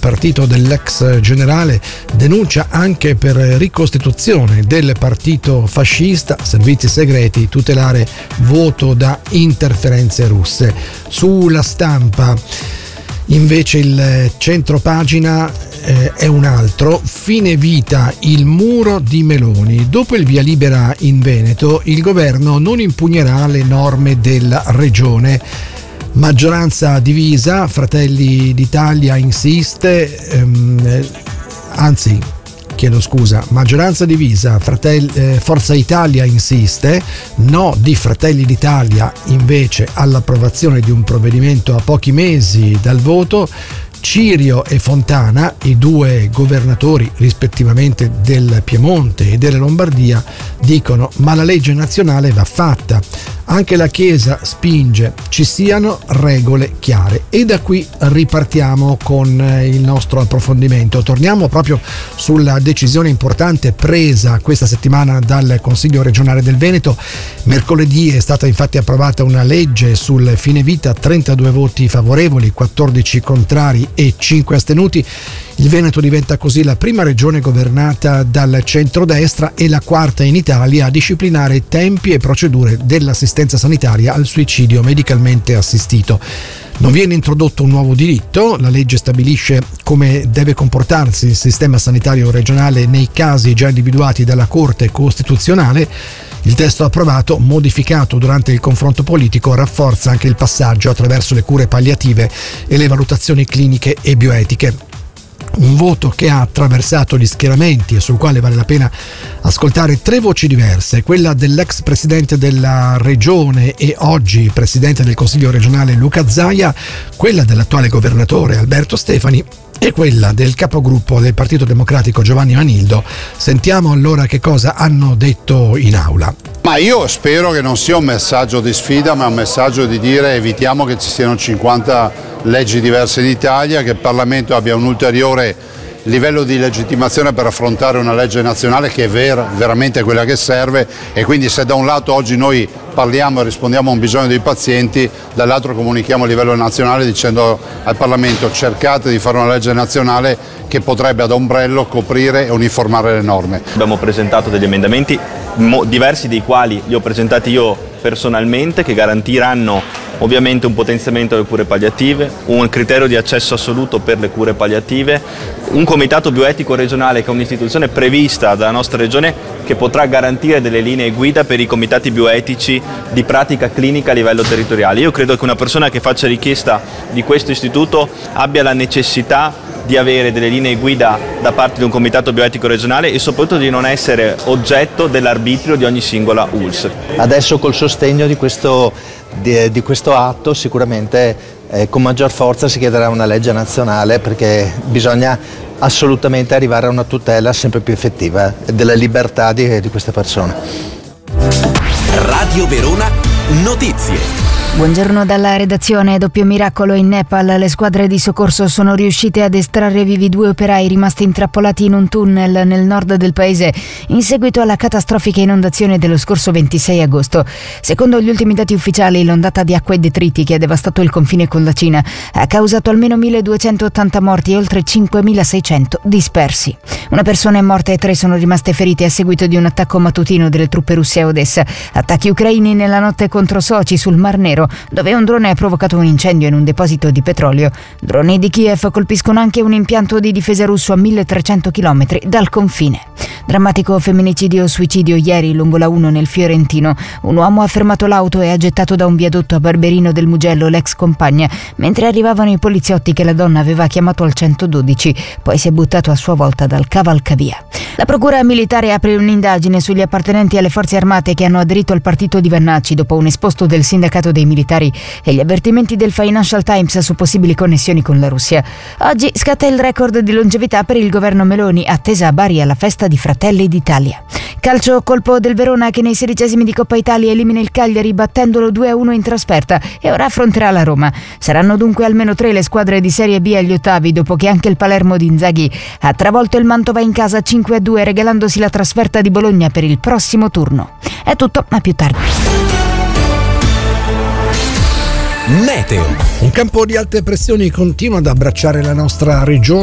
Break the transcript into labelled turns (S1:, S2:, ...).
S1: partito dell'ex generale, denuncia anche per ricostituzione del partito fascista, servizi segreti, tutelare voto da interferenze russe. Sulla Stampa invece il centropagina è un altro: fine vita il muro di Meloni. Dopo il via libera in Veneto, il governo non impugnerà le norme della regione. Maggioranza divisa, Fratelli d'Italia insiste, maggioranza divisa, Forza Italia insiste, no di Fratelli d'Italia invece all'approvazione di un provvedimento a pochi mesi dal voto. Cirio e Fontana, i due governatori rispettivamente del Piemonte e della Lombardia, dicono: ma la legge nazionale va fatta. Anche la Chiesa spinge, ci siano regole chiare. E da qui ripartiamo con il nostro approfondimento. Torniamo proprio sulla decisione importante presa questa settimana dal Consiglio regionale del Veneto. Mercoledì è stata infatti approvata una legge sul fine vita, 32 voti favorevoli, 14 contrari e 5 astenuti. Il Veneto diventa così la prima regione governata dal centrodestra e la quarta in Italia a disciplinare tempi e procedure dell'assistenza sanitaria al suicidio medicalmente assistito. Non viene introdotto un nuovo diritto, la legge stabilisce come deve comportarsi il sistema sanitario regionale nei casi già individuati dalla Corte Costituzionale. Il testo approvato, modificato durante il confronto politico, rafforza anche il passaggio attraverso le cure palliative e le valutazioni cliniche e bioetiche. Un voto che ha attraversato gli schieramenti e sul quale vale la pena ascoltare tre voci diverse: quella dell'ex presidente della regione e oggi presidente del Consiglio regionale Luca Zaia, quella dell'attuale governatore Alberto Stefani e quella del capogruppo del Partito Democratico Giovanni Manildo. Sentiamo allora che cosa hanno detto in aula.
S2: Ma io spero che non sia un messaggio di sfida, ma un messaggio di dire: evitiamo che ci siano 50 leggi diverse in Italia, che il Parlamento abbia un ulteriore livello di legittimazione per affrontare una legge nazionale che è veramente quella che serve. E quindi, se da un lato oggi noi parliamo e rispondiamo a un bisogno dei pazienti, dall'altro comunichiamo a livello nazionale dicendo al Parlamento: cercate di fare una legge nazionale che potrebbe ad ombrello coprire e uniformare le norme.
S3: Abbiamo presentato degli emendamenti, diversi dei quali li ho presentati io personalmente, che garantiranno ovviamente un potenziamento delle cure palliative, un criterio di accesso assoluto per le cure palliative, un comitato bioetico regionale che è un'istituzione prevista dalla nostra regione che potrà garantire delle linee guida per i comitati bioetici di pratica clinica a livello territoriale. Io credo che una persona che faccia richiesta di questo istituto abbia la necessità di avere delle linee guida da parte di un comitato bioetico regionale e soprattutto di non essere oggetto dell'arbitrio di ogni singola ULSS.
S4: Adesso col sostegno di questo atto sicuramente con maggior forza si chiederà una legge nazionale, perché bisogna assolutamente arrivare a una tutela sempre più effettiva della libertà di queste persone.
S5: Radio Verona Notizie.
S6: Buongiorno dalla redazione. Doppio miracolo in Nepal. Le squadre di soccorso sono riuscite ad estrarre vivi 2 operai rimasti intrappolati in un tunnel nel nord del paese in seguito alla catastrofica inondazione dello scorso 26 agosto. Secondo gli ultimi dati ufficiali, l'ondata di acqua e detriti che ha devastato il confine con la Cina ha causato almeno 1.280 morti e oltre 5.600 dispersi. Una persona è morta e 3 sono rimaste ferite a seguito di un attacco mattutino delle truppe russe a Odessa. Attacchi ucraini nella notte contro Sochi sul Mar Nero, dove un drone ha provocato un incendio in un deposito di petrolio. Droni di Kiev colpiscono anche un impianto di difesa russo a 1.300 km dal confine. Drammatico femminicidio-suicidio ieri lungo la 1 nel Fiorentino. Un uomo ha fermato l'auto e ha gettato da un viadotto a Barberino del Mugello l'ex compagna, mentre arrivavano i poliziotti che la donna aveva chiamato al 112. Poi si è buttato a sua volta dal cavalcavia. La procura militare apre un'indagine sugli appartenenti alle forze armate che hanno aderito al partito di Vannacci dopo un esposto del sindacato dei militari e gli avvertimenti del Financial Times su possibili connessioni con la Russia. Oggi scatta il record di longevità per il governo Meloni, attesa a Bari alla festa di Fratelli d'Italia. Calcio, colpo del Verona che nei 16esimi di Coppa Italia elimina il Cagliari battendolo 2-1 in trasferta e ora affronterà la Roma. Saranno dunque almeno 3 le squadre di Serie B agli ottavi, dopo che anche il Palermo di Inzaghi ha travolto il Mantova in casa 5-2, regalandosi la trasferta di Bologna per il prossimo turno. È tutto, a più tardi.
S5: Meteo.
S1: Un campo di alte pressioni continua ad abbracciare la nostra regione.